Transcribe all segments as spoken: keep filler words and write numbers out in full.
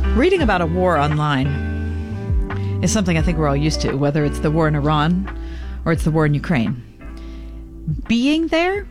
Reading about a war online is something I think we're all used to, whether it's the war in Iran or it's the war in Ukraine. Being there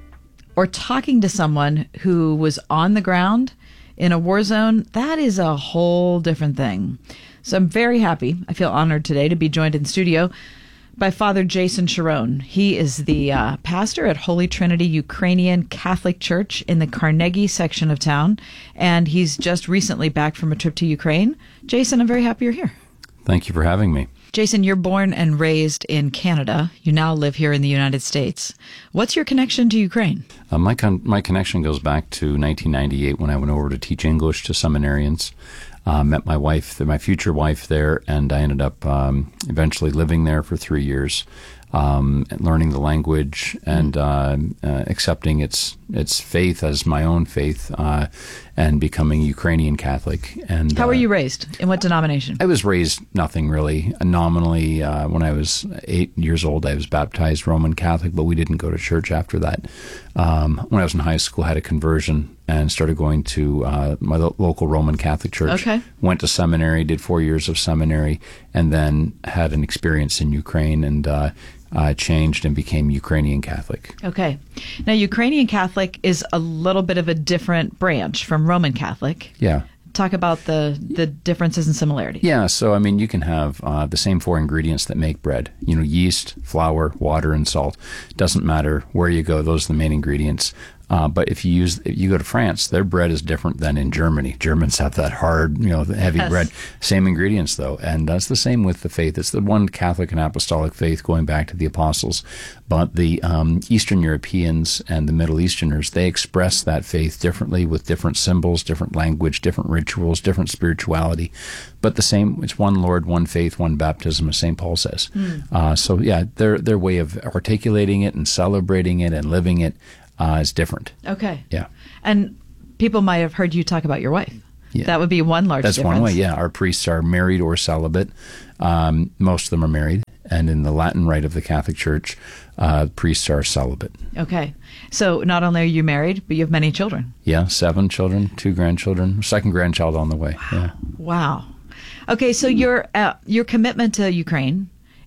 or talking to someone who was on the ground in a war zone, that is a whole different thing. So I'm very happy. I feel honored today to be joined in studio by Father Jason Sharon. He is the uh, pastor at Holy Trinity Ukrainian Catholic Church in the Carnegie section of town, and he's just recently back from a trip to Ukraine. Jason, I'm very happy you're here. Thank you for having me. Jason, you're born and raised in Canada. You now live here in the United States. What's your connection to Ukraine? Uh, my con- my connection goes back to nineteen ninety-eight when I went over to teach English to seminarians. Uh, met my wife, my future wife there, and I ended up um, eventually living there for three years, um, and learning the language and uh, uh, accepting its its faith as my own faith, uh, and becoming Ukrainian Catholic. And how uh, were you raised? In what denomination? I was raised nothing really. Nominally, uh, when I was eight years old, I was baptized Roman Catholic, but we didn't go to church after that. Um, when I was in high school, I had a conversion and started going to uh, my lo- local Roman Catholic church. Okay. Went to seminary, did four years of seminary, and then had an experience in Ukraine and uh, uh, changed and became Ukrainian Catholic. Okay. Now, Ukrainian Catholic is a little bit of a different branch from Roman Catholic. Yeah. Talk about the, the differences and similarities. Yeah, so I mean, you can have uh, the same four ingredients that make bread. You know, yeast, flour, water, and salt. Doesn't matter where you go; those are the main ingredients. Uh, but if you use, if you go to France, their bread is different than in Germany. Germans have that hard, you know, heavy Yes. bread. Same ingredients, though, and that's the same with the faith. It's the one Catholic and Apostolic faith going back to the apostles. But the um, Eastern Europeans and the Middle Easterners, they express that faith differently with different symbols, different language, different rituals, different spirituality. But the same, it's one Lord, one faith, one baptism, as Saint Paul says. Mm. Uh, so, yeah, their their way of articulating it and celebrating it and living it Uh, is different. Okay. Yeah. And people might have heard you talk about your wife. Yeah. That would be one large That's difference. one way, yeah. Our priests are married or celibate. Um, most of them are married. And in the Latin rite of the Catholic Church, uh, priests are celibate. Okay. So not only are you married, but you have many children. Yeah, seven children, two grandchildren, second grandchild on the way. Wow. Yeah. Wow. Okay, so your uh, your commitment to Ukraine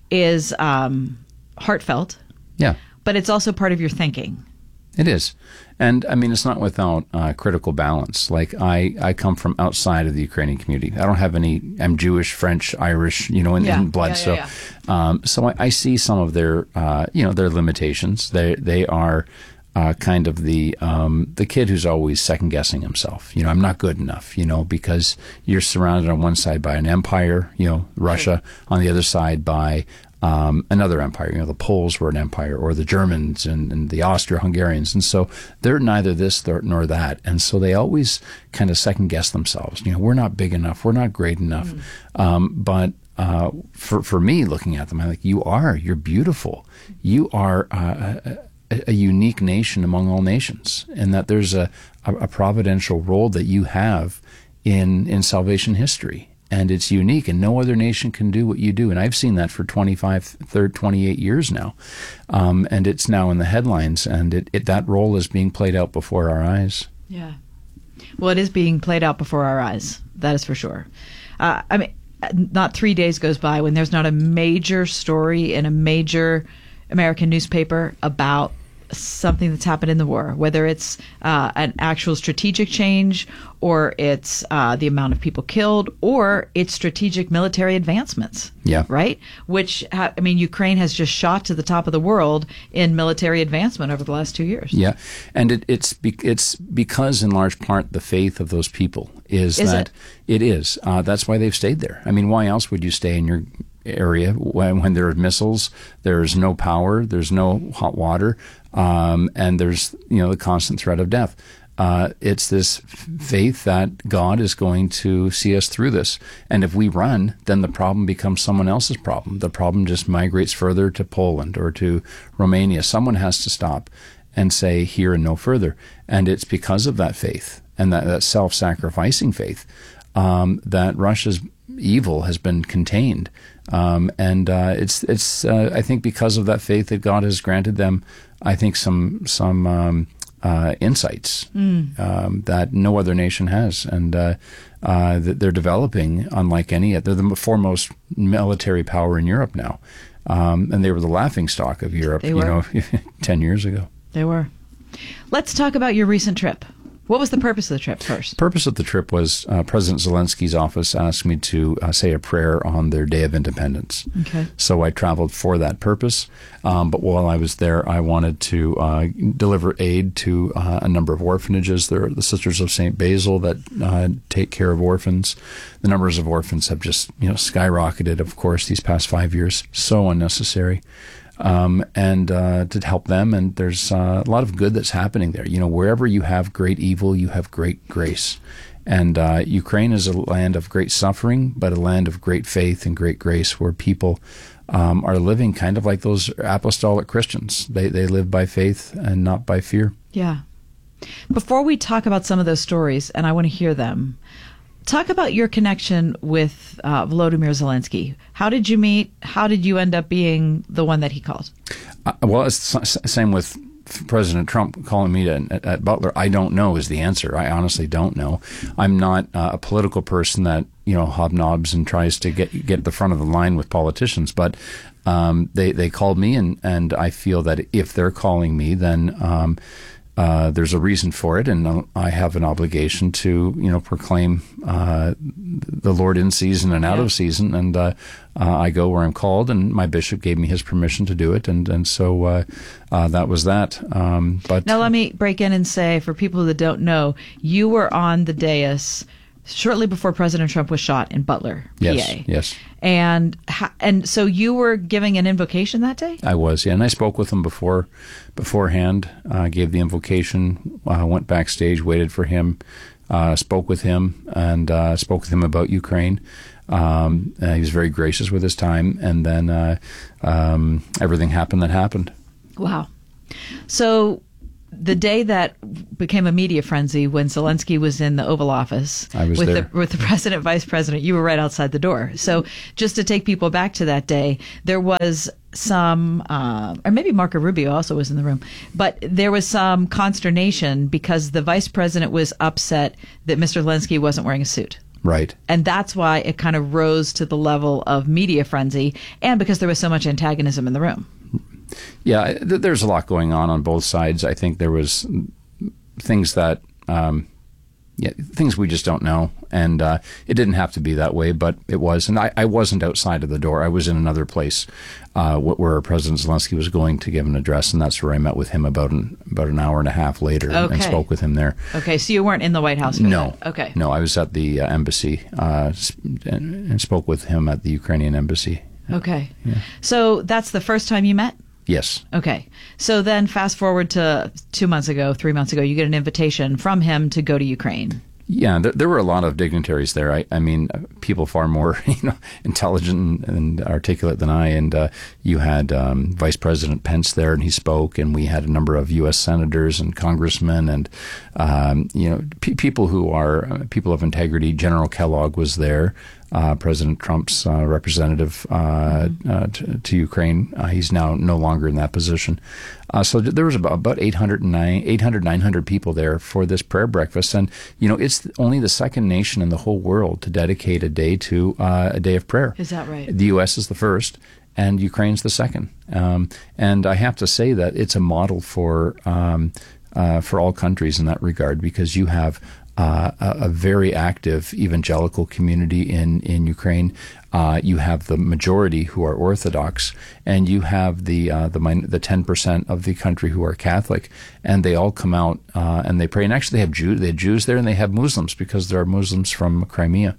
is um, heartfelt. Yeah. But it's also part of your thinking. It is. And, I mean, it's not without uh, critical balance. Like, I, I come from outside of the Ukrainian community. I don't have any, I'm Jewish, French, Irish, you know, in, yeah. in blood. Yeah, yeah, so yeah. Um, so I, I see some of their, uh, you know, their limitations. They they are uh, kind of the um, the kid who's always second-guessing himself. You know, I'm not good enough, you know, because you're surrounded on one side by an empire, you know, Russia, right. On the other side by Um, another empire. You know, the Poles were an empire, or the Germans and, and the Austro-Hungarians. And so they're neither this nor that. And so they always kind of second-guess themselves. You know, we're not big enough. We're not great enough. Mm. Um, but uh, for for me, looking at them, I'm like, you are. You're beautiful. You are uh, a, a unique nation among all nations, and that there's a, a, a providential role that you have in in salvation history. And it's unique, and no other nation can do what you do. And I've seen that for twenty-five, thirty, twenty-eight years now. Um, and it's now in the headlines, and it, it that role is being played out before our eyes. Yeah. Well, it is being played out before our eyes. That is for sure. Uh, I mean, not three days goes by when there's not a major story in a major American newspaper about something that's happened in the war, whether it's uh, an actual strategic change, or it's uh, the amount of people killed, or it's strategic military advancements. Yeah. Right? Which, ha- I mean, Ukraine has just shot to the top of the world in military advancement over the last two years. Yeah. And it, it's be- it's because, in large part, the faith of those people is, is that it, it is. Uh, that's why they've stayed there. I mean, why else would you stay in your area when, when there are missiles, there's no power, there's no hot water, um, and there's, you know, the constant threat of death. Uh, it's this faith that God is going to see us through this. And if we run, then the problem becomes someone else's problem. The problem just migrates further to Poland or to Romania. Someone has to stop and say here and no further. And it's because of that faith and that, that self-sacrificing faith um, that Russia's evil has been contained. Um, and uh, it's, it's uh, I think because of that faith that God has granted them, I think some some um, uh, insights mm. um, that no other nation has, and uh, uh, that they're developing unlike any. They're the foremost military power in Europe now, um, and they were the laughingstock of Europe. They you were. know, ten years ago. They were. Let's talk about your recent trip. What was the purpose of the trip first? Purpose of the trip was uh, President Zelensky's office asked me to uh, say a prayer on their Day of Independence. Okay. So I traveled for that purpose. Um, but while I was there, I wanted to uh, deliver aid to uh, a number of orphanages. There are the Sisters of Saint Basil that uh, take care of orphans. The numbers of orphans have just you know skyrocketed, of course, these past five years. So unnecessary. Um, and uh, to help them, and there's uh, a lot of good that's happening there. You know, wherever you have great evil, you have great grace. And uh, Ukraine is a land of great suffering, but a land of great faith and great grace, where people um, are living kind of like those apostolic Christians. They they live by faith and not by fear. Yeah. Before we talk about some of those stories, and I want to hear them, talk about your connection with uh, Volodymyr Zelensky. How did you meet? How did you end up being the one that he called? Uh, well, it's the same with President Trump calling me to, at, at Butler. I don't know is the answer. I honestly don't know. I'm not uh, a political person that you know hobnobs and tries to get get at the front of the line with politicians. But um, they they called me, and and I feel that if they're calling me, then Um, Uh, there's a reason for it, and uh, I have an obligation to, you know, proclaim uh, the Lord in season and out yeah. of season. And uh, uh, I go where I'm called, and my bishop gave me his permission to do it, and and so uh, uh, that was that. Um, but now let me break in and say, for people that don't know, you were on the dais shortly before President Trump was shot in Butler, P A. Yes, yes. And and so you were giving an invocation that day? I was, yeah. And I spoke with him before, beforehand, uh, gave the invocation, uh, went backstage, waited for him, uh, spoke with him, and uh, spoke with him about Ukraine. Um, uh, he was very gracious with his time, and then uh, um, everything happened that happened. Wow. So the day that became a media frenzy, when Zelensky was in the Oval Office I was with there. the with the president, vice president, you were right outside the door. So just to take people back to that day, there was some, uh, or maybe Marco Rubio also was in the room, but there was some consternation because the vice president was upset that Mister Zelensky wasn't wearing a suit. Right. And that's why it kind of rose to the level of media frenzy, and because there was so much antagonism in the room. Yeah, th- there's a lot going on on both sides. I think there was things that, um, yeah, things we just don't know, and uh, it didn't have to be that way, but it was. And I, I wasn't outside of the door. I was in another place uh, where President Zelensky was going to give an address, and that's where I met with him about an about an hour and a half later Okay. and spoke with him there. Okay, so you weren't in the White House for No. that? Okay. No, I was at the uh, embassy uh, and, and spoke with him at the Ukrainian embassy. Okay. Yeah. So that's the first time you met? Yes. Okay. So then fast forward to two months ago, three months ago, you get an invitation from him to go to Ukraine. Yeah, there, there were a lot of dignitaries there. I, I mean, people far more you know, intelligent and articulate than I. And uh, you had um, Vice President Pence there, and he spoke. And we had a number of U S senators and congressmen, and um, you know, pe- people who are uh, people of integrity. General Kellogg was there. Uh, President Trump's uh, representative uh, mm-hmm. uh, to, to Ukraine. Uh, he's now no longer in that position. Uh, so there was about, about eight hundred, nine hundred people there for this prayer breakfast. And, you know, it's only the second nation in the whole world to dedicate a day to uh, a day of prayer. Is that right? The U S is the first, and Ukraine's the second. Um, and I have to say that it's a model for um, uh, for all countries in that regard, because you have Uh, a, a very active evangelical community in, in Ukraine. Uh, you have the majority who are Orthodox, and you have the uh, the min- the ten percent of the country who are Catholic, and they all come out uh, and they pray. And actually, they have Jews, they have Jews there, and they have Muslims, because there are Muslims from Crimea.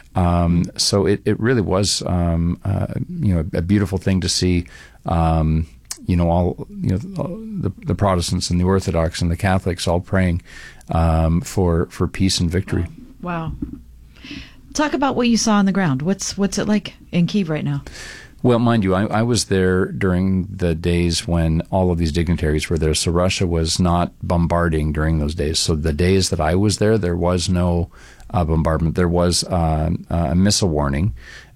Um, so it, it really was um, uh, you know a beautiful thing to see. Um, you know, all you know, the, the Protestants and the Orthodox and the Catholics all praying um, for for peace and victory. Wow. wow. Talk about what you saw on the ground. What's what's it like in Kyiv right now? Well, mind you, I, I was there during the days when all of these dignitaries were there. So Russia was not bombarding during those days. So the days that I was there, there was no uh, bombardment. There was uh, a missile warning.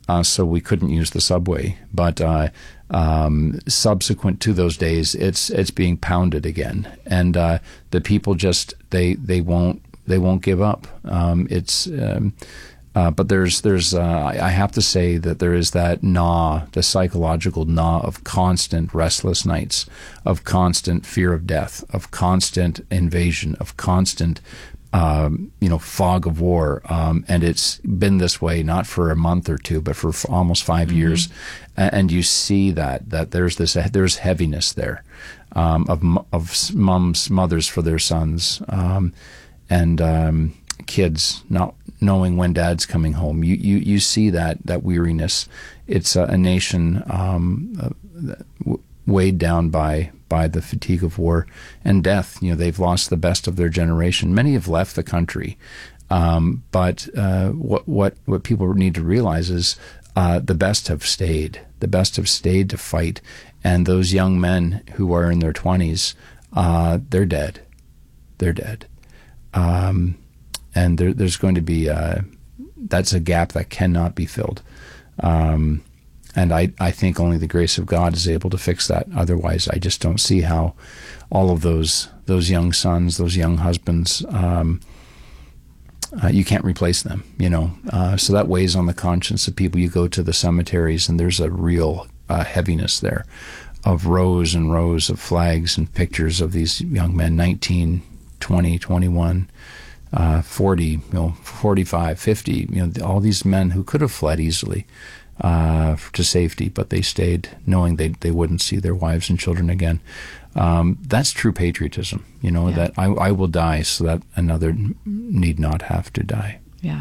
uh, so we couldn't use the subway. But uh, um, subsequent to those days, it's it's being pounded again, and uh, the people just they they won't they won't give up. Um, it's um, uh, but there's there's uh, I have to say that there is that gnaw, the psychological gnaw of constant restless nights, of constant fear of death, of constant invasion, of constant Um, you know, fog of war, um, and it's been this way not for a month or two, but for f- almost five mm-hmm. years. A- and you see that that there's this there's heaviness there um, of of moms, mothers for their sons, um, and um, kids not knowing when dad's coming home. You you you see that that weariness. It's a, a nation um, uh, w- weighed down by. by the fatigue of war and death. You know, they've lost the best of their generation. Many have left the country. Um, but uh, what what what people need to realize is uh, the best have stayed. The best have stayed to fight. And those young men who are in their twenties, uh, they're dead. They're dead. Um, and there, there's going to be, uh, that's a gap that cannot be filled. Um And I, I think only the grace of God is able to fix that. Otherwise, I just don't see how all of those those young sons, those young husbands, um, uh, you can't replace them, you know. Uh, so that weighs on the conscience of people. You go to the cemeteries, and there's a real uh, heaviness there of rows and rows of flags and pictures of these young men, nineteen, twenty, twenty-one, uh, forty, you know, forty-five, fifty, you know, all these men who could have fled easily. Uh, to safety, but they stayed knowing they they wouldn't see their wives and children again. Um, that's true patriotism, you know, yeah. that I, I will die so that another need not have to die. Yeah.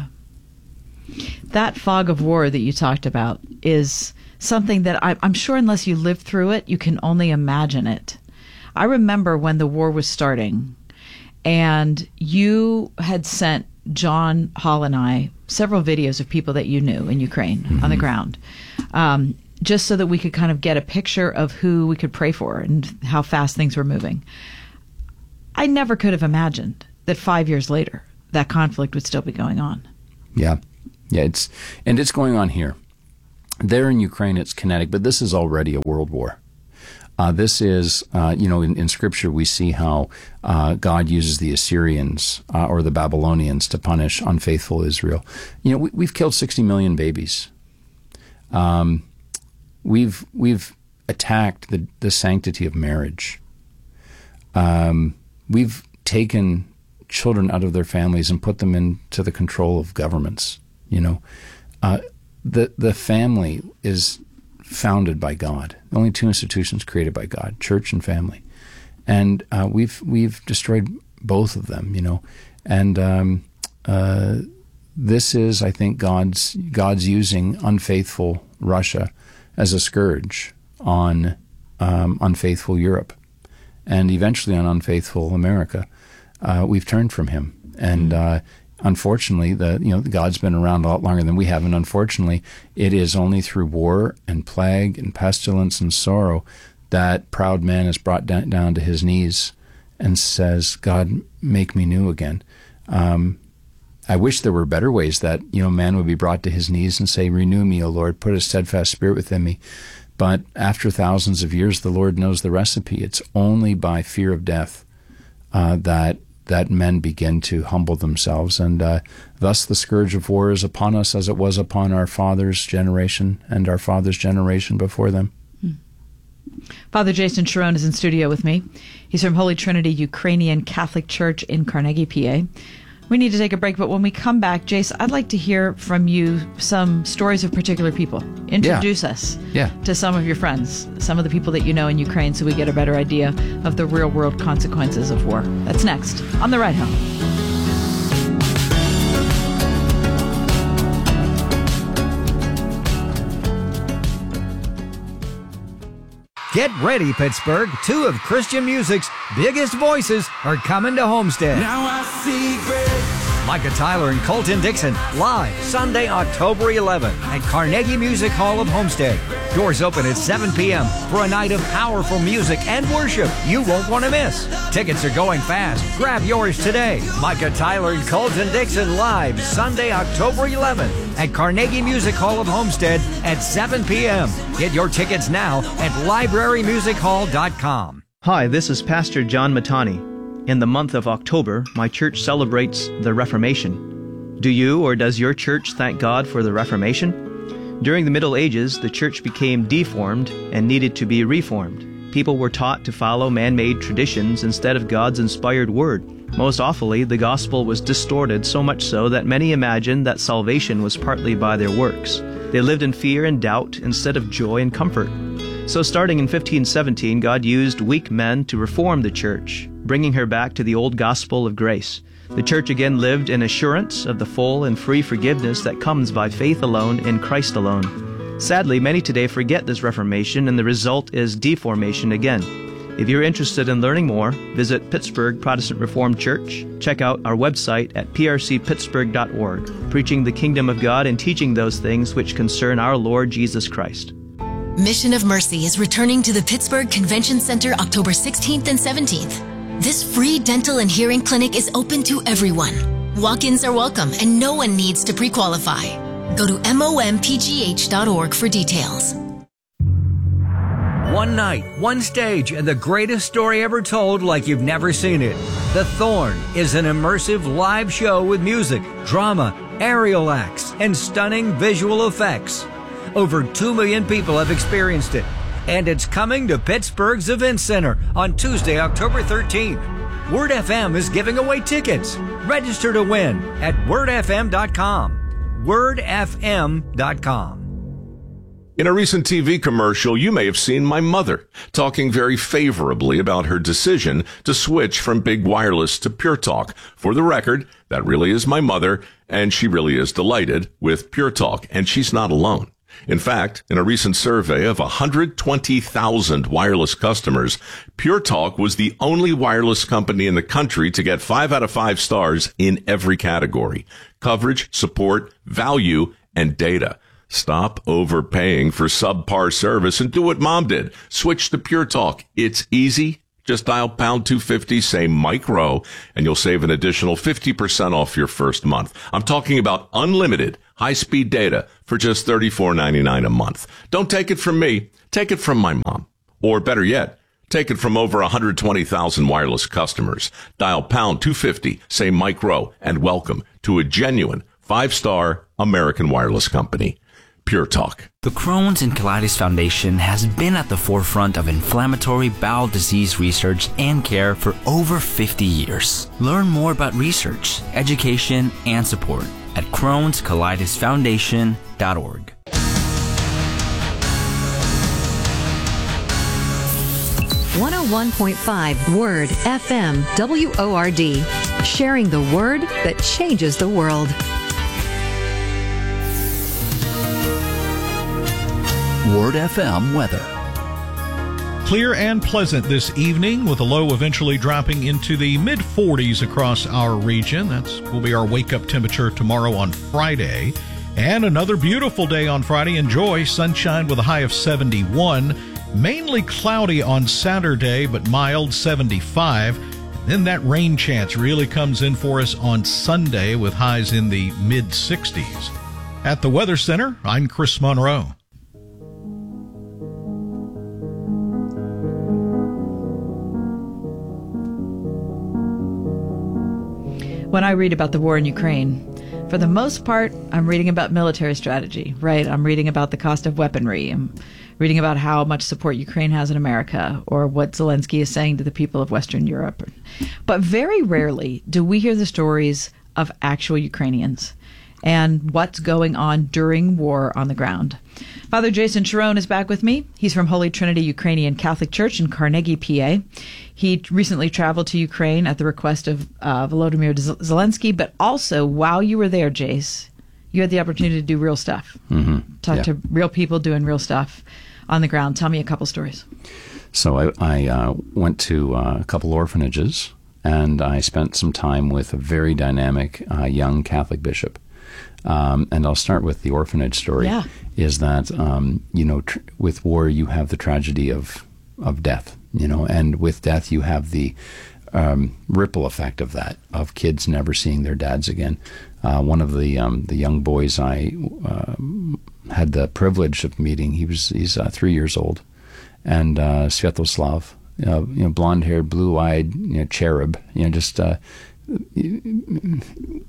That fog of war that you talked about is something that I, I'm sure unless you lived through it, you can only imagine it. I remember when the war was starting, and you had sent John Hall and I several videos of people that you knew in Ukraine mm-hmm. on the ground, um, just so that we could kind of get a picture of who we could pray for and how fast things were moving. I never could have imagined that five years later that conflict would still be going on. Yeah, yeah, it's and it's going on here. There in Ukraine, it's kinetic, but this is already a world war. Uh, this is, uh, you know, in, in Scripture we see how uh, God uses the Assyrians uh, or the Babylonians to punish unfaithful Israel. You know, we, we've killed sixty million babies. Um, we've we've attacked the, the sanctity of marriage. Um, we've taken children out of their families and put them into the control of governments. You know, uh, the the family is founded by God. Only two institutions created by God: church and family, and uh, we've we've destroyed both of them. You know, and um, uh, this is, I think, God's God's using unfaithful Russia as a scourge on um, unfaithful Europe, and eventually on unfaithful America. Uh, we've turned from Him, and uh, unfortunately, the you know God's been around a lot longer than we have, and unfortunately, it is only through war and plague and pestilence and sorrow that proud man is brought down, down to his knees and says, "God, make me new again." Um, I wish there were better ways that you know man would be brought to his knees and say, "Renew me, O Lord, put a steadfast spirit within me." But after thousands of years, the Lord knows the recipe. It's only by fear of death uh, that that men begin to humble themselves, and uh, thus the scourge of war is upon us as it was upon our fathers' generation and our fathers' generation before them. Hmm. Father Jason Cherone is in studio with me. He's from Holy Trinity Ukrainian Catholic Church in Carnegie, P A. We need to take a break, but when we come back, Jace, I'd like to hear from you some stories of particular people. Introduce yeah. us yeah. to some of your friends, some of the people that you know in Ukraine, so we get a better idea of the real-world consequences of war. That's next on The Ride Home. Get ready, Pittsburgh. Two of Christian music's biggest voices are coming to Homestead. Now I see great Micah Tyler and Colton Dixon, live Sunday, October eleventh at Carnegie Music Hall of Homestead. Doors open at seven p.m. for a night of powerful music and worship you won't want to miss. Tickets are going fast. Grab yours today. Micah Tyler and Colton Dixon, live Sunday, October eleventh at Carnegie Music Hall of Homestead at seven p.m. Get your tickets now at library music hall dot com. Hi, this is Pastor John Matani. In the month of October, my church celebrates the Reformation. Do you or does your church thank God for the Reformation? During the Middle Ages, the church became deformed and needed to be reformed. People were taught to follow man-made traditions instead of God's inspired word. Most awfully, the gospel was distorted so much so that many imagined that salvation was partly by their works. They lived in fear and doubt instead of joy and comfort. So starting in fifteen seventeen, God used weak men to reform the church, bringing her back to the old gospel of grace. The church again lived in assurance of the full and free forgiveness that comes by faith alone in Christ alone. Sadly, many today forget this Reformation, and the result is deformation again. If you're interested in learning more, visit Pittsburgh Protestant Reformed Church. Check out our website at p r c pittsburgh dot org, preaching the kingdom of God and teaching those things which concern our Lord Jesus Christ. Mission of Mercy is returning to the Pittsburgh Convention Center October sixteenth and seventeenth. This free dental and hearing clinic is open to everyone. Walk-ins are welcome and no one needs to pre-qualify. Go to m o m p g h dot org for details. One night, one stage, and the greatest story ever told like you've never seen it. The Thorn is an immersive live show with music, drama, aerial acts, and stunning visual effects. Over two million people have experienced it, and it's coming to Pittsburgh's Event Center on Tuesday, October thirteenth. Word F M is giving away tickets. Register to win at word f m dot com. word f m dot com. In a recent T V commercial, you may have seen my mother talking very favorably about her decision to switch from big wireless to Pure Talk. For the record, that really is my mother, and she really is delighted with Pure Talk, and she's not alone. In fact, in a recent survey of one hundred twenty thousand wireless customers, Pure Talk was the only wireless company in the country to get five out of five stars in every category: coverage, support, value, and data. Stop overpaying for subpar service and do what Mom did. Switch to Pure Talk. It's easy. Just dial pound two fifty, say micro, and you'll save an additional fifty percent off your first month. I'm talking about unlimited high-speed data for just thirty-four ninety-nine a month. Don't take it from me. Take it from my mom. Or better yet, take it from over one hundred twenty thousand wireless customers. Dial pound two fifty, say micro, and welcome to a genuine five-star American wireless company. Pure Talk. The Crohn's and Colitis Foundation has been at the forefront of inflammatory bowel disease research and care for over fifty years. Learn more about research, education, and support at crohns colitis foundation dot org. one oh one point five Word F M W O R D. Sharing the word that changes the world. Word F M weather. Clear and pleasant this evening, with a low eventually dropping into the mid forties across our region. That's will be our wake-up temperature tomorrow on Friday. And another beautiful day on Friday. Enjoy sunshine with a high of seventy-one. Mainly cloudy on Saturday, but mild, seventy-five. Then that rain chance really comes in for us on Sunday with highs in the mid sixties. At the Weather Center, I'm Chris Monroe. When I read about the war in Ukraine, for the most part, I'm reading about military strategy, right? I'm reading about the cost of weaponry. I'm reading about how much support Ukraine has in America, or what Zelensky is saying to the people of Western Europe. But very rarely do we hear the stories of actual Ukrainians and what's going on during war on the ground. Father Jason Sharon is back with me. He's from Holy Trinity Ukrainian Catholic Church in Carnegie, P A. He recently traveled to Ukraine at the request of uh, Volodymyr Zelensky, but also while you were there, Jace, you had the opportunity to do real stuff. Mm-hmm. Talk yeah. to real people doing real stuff on the ground. Tell me a couple stories. So I, I uh, went to uh, a couple orphanages and I spent some time with a very dynamic uh, young Catholic bishop. Um, and I'll start with the orphanage story. Yeah. Is that, um, you know, tr- with war you have the tragedy of, of death, you know, and with death you have the um, ripple effect of that, of kids never seeing their dads again. Uh, one of the um, the young boys I uh, had the privilege of meeting, he was he's uh, three years old, and uh, Sviatoslav, uh, you know, blonde-haired, blue-eyed, you know, cherub, you know, just uh, in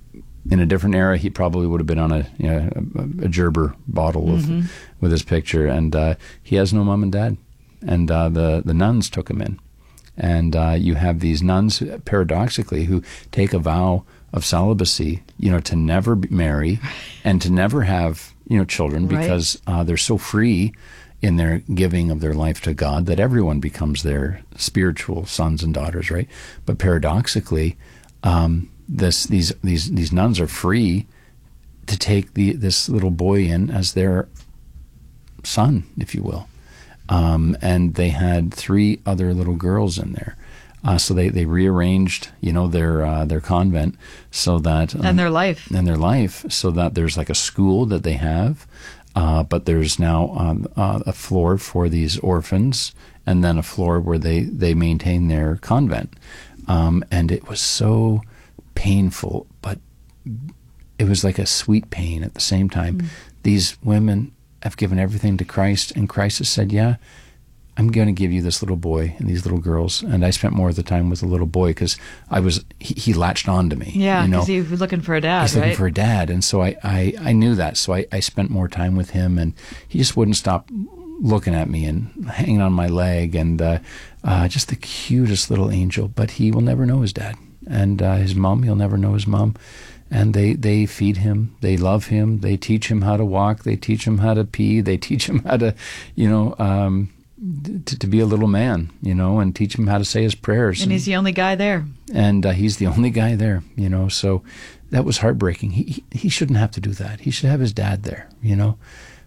a different era, he probably would have been on a you know, a, a Gerber bottle Mm-hmm. with with his picture, and uh, he has no mom and dad, and uh, the the nuns took him in, and uh, you have these nuns, paradoxically, who take a vow of celibacy, you know, to never marry and to never have, you know, children, Right. because uh, they're so free in their giving of their life to God that everyone becomes their spiritual sons and daughters, right? But paradoxically, um, this these these these nuns are free to take the this little boy in as their son, if you will, um, and they had three other little girls in there. Uh, so they, they rearranged, you know, their uh, their convent so that um, And their life. and their life so that there's like a school that they have, uh, but there's now um, uh, a floor for these orphans, and then a floor where they they maintain their convent, um, and it was so painful, but it was like a sweet pain at the same time. Mm. These women have given everything to Christ, and Christ has said, "Yeah, I'm going to give you this little boy and these little girls." And I spent more of the time with the little boy because I was he, he latched on to me. Yeah, you know? because he was looking for a dad, He's right? looking for a dad, and so I, I, I knew that. So I, I spent more time with him, and he just wouldn't stop looking at me and hanging on my leg, and uh, uh, just the cutest little angel. But he will never know his dad, and uh, his mom, he'll never know his mom. And they, they feed him, they love him, they teach him how to walk, they teach him how to pee, they teach him how to, you know, um, to, to be a little man, you know, and teach him how to say his prayers. And, and he's the only guy there. And uh, he's the only guy there, you know, so that was heartbreaking. He, he he shouldn't have to do that. He should have his dad there, you know.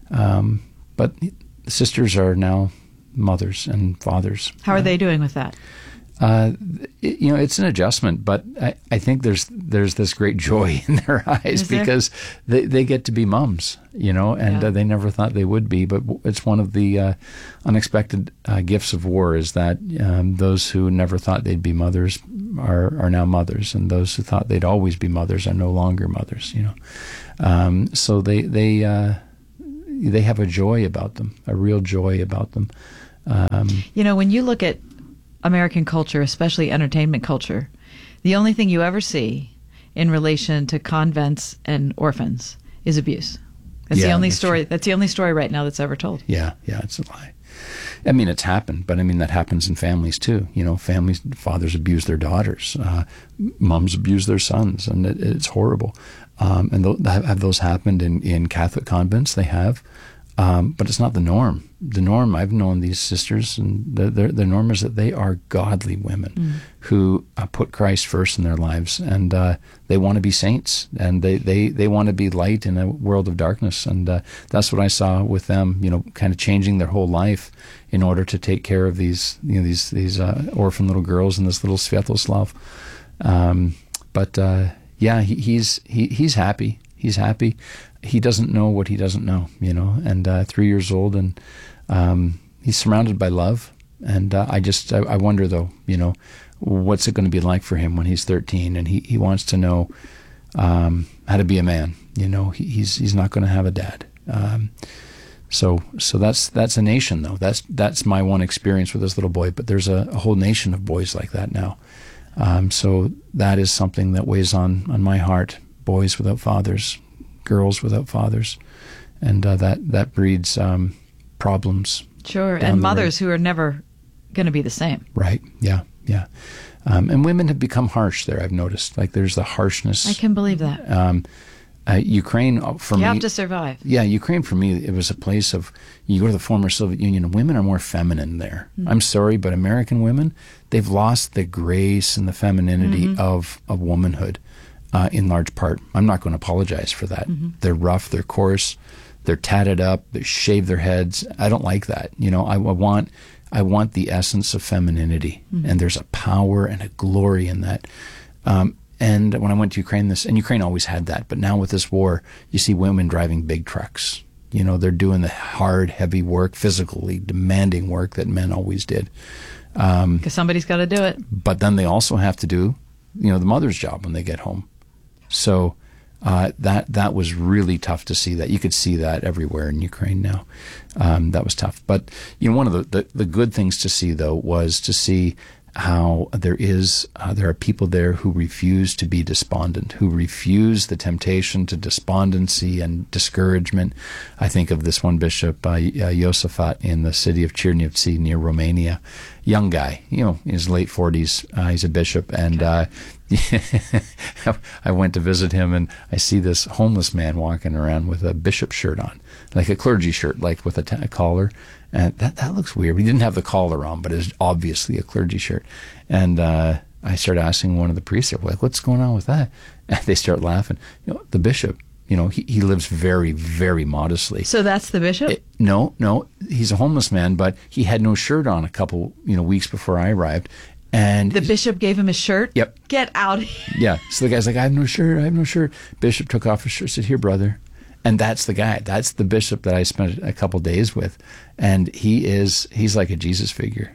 Um, but the sisters are now mothers and fathers. How are uh, they doing with that? Uh, it, you know, it's an adjustment, but I, I think there's there's this great joy in their eyes because they, they get to be mums, you know, and Yeah. uh, they never thought they would be. But it's one of the uh, unexpected uh, gifts of war is that um, those who never thought they'd be mothers are are now mothers, and those who thought they'd always be mothers are no longer mothers, you know. Um, so they they uh, they have a joy about them, a real joy about them. Um, you know, when you look at American culture, especially entertainment culture, the only thing you ever see in relation to convents and orphans is abuse. That's Yeah, the only that's story. true. That's the only story right now that's ever told. Yeah, yeah, it's a lie. I mean, it's happened, but I mean that happens in families too. You know, families, fathers abuse their daughters, uh, moms abuse their sons, and it, it's horrible. Um, and th- have those happened in, in Catholic convents? They have, um, but it's not the norm. The norm, I've known these sisters, and the, the, the norm is that they are godly women mm. who uh, put Christ first in their lives, and uh, they want to be saints, and they, they, they want to be light in a world of darkness, and uh, that's what I saw with them. You know, kind of changing their whole life in order to take care of these, you know, these these uh, orphan little girls and this little Sviatoslav. Um, but uh, yeah, he, he's he, he's happy. He's happy. He doesn't know what he doesn't know, you know, and uh, three years old, and um, he's surrounded by love. And uh, I just, I, I wonder though, you know, what's it going to be like for him when he's thirteen, and he, he wants to know um, how to be a man. You know, he, he's he's not going to have a dad. Um, so so that's that's a nation though. That's that's my one experience with this little boy. But there's a, a whole nation of boys like that now. Um, so that is something that weighs on on my heart. Boys without fathers, girls without fathers, and uh, that that breeds um, problems. Sure, and mothers who are never going to be the same. Right. Yeah. Yeah. Um, and women have become harsh there. I've noticed. Like there's the harshness. I can believe that. Um, uh, Ukraine for you me. You have to survive. Yeah, Ukraine for me, it was a place of. You go to the former Soviet Union, and women are more feminine there. Mm. I'm sorry, but American women, they've lost the grace and the femininity mm-hmm. of of womanhood. Uh, in large part. I'm not going to apologize for that. Mm-hmm. They're rough, they're coarse, they're tatted up, they shave their heads. I don't like that. You know, I, I want I want the essence of femininity. Mm-hmm. And there's a power and a glory in that. Um, and when I went to Ukraine, this, and Ukraine always had that, but now with this war, you see women driving big trucks. You know, they're doing the hard, heavy work, physically demanding work that men always did. Because um, somebody's got to do it. But then they also have to do, you know, the mother's job when they get home. So uh, that that was really tough to see that. You could see that everywhere in Ukraine now. Um, that was tough. But, you know, one of the, the, the good things to see, though, was to see how there is, uh, there are people there who refuse to be despondent, who refuse the temptation to despondency and discouragement. I think of this one bishop, uh, Josafat, in the city of Chernivtsi near Romania. Young guy, you know, in his late forties. Uh, he's a bishop, and uh, I went to visit him, and I see this homeless man walking around with a bishop shirt on, like a clergy shirt, like with a, t- a collar. And that that looks weird. He didn't have the collar on, but it's obviously a clergy shirt. And uh, I started asking one of the priests, like, what's going on with that? And they start laughing. You know, the bishop, you know, he, he lives very, very modestly. So that's the bishop? It, no, no. He's a homeless man, but he had no shirt on a couple, you know, weeks before I arrived. And the bishop gave him a shirt? Yep. Get out of here. Yeah. So the guy's like, I have no shirt. I have no shirt. Bishop took off his shirt, said, here, brother. And that's the guy. That's the bishop that I spent a couple days with. And he is, he's like a Jesus figure.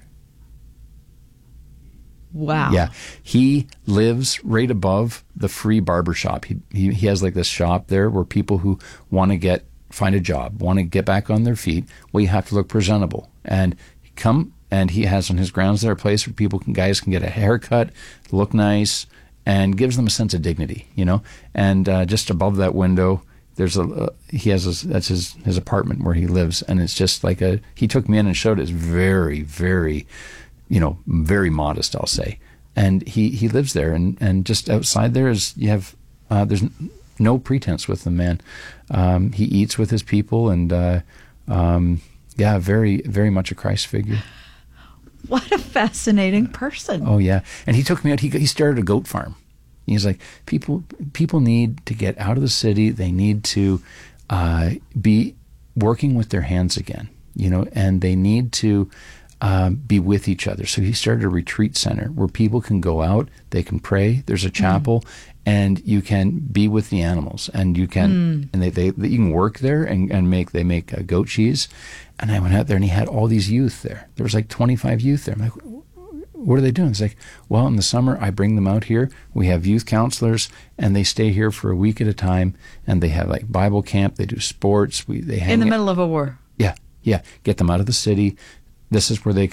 Wow. Yeah. He lives right above the free barber shop. He, he, he has like this shop there where people who want to get, find a job, want to get back on their feet, well, you have to look presentable. And come, and he has on his grounds there a place where people can, guys can get a haircut, look nice, and gives them a sense of dignity, you know? And uh, just above that window, There's a uh, he has a, that's his his apartment where he lives, and it's just like a he took me in and showed it. It's very very, you know, very modest, I'll say, and he, he lives there, and, and just outside there is you have uh, there's no pretense with the man. Um, he eats with his people, and uh, um, yeah, very very much a Christ figure. What a fascinating person! Oh yeah, and he took me out. He he started a goat farm. He's like, people people need to get out of the city. They need to uh, be working with their hands again, you know, and they need to uh, be with each other. So he started a retreat center where people can go out, they can pray, there's a chapel, mm-hmm. and you can be with the animals, and you can mm. and they, they, they you can work there and, and make they make uh, goat cheese. And I went out there, and he had all these youth there. There was like twenty-five youth there. I'm like, what are they doing? It's like, well, in the summer, I bring them out here. We have youth counselors, and they stay here for a week at a time, and they have like Bible camp. They do sports. We they hang in the out. middle of a war. Yeah, yeah. Get them out of the city. This is where they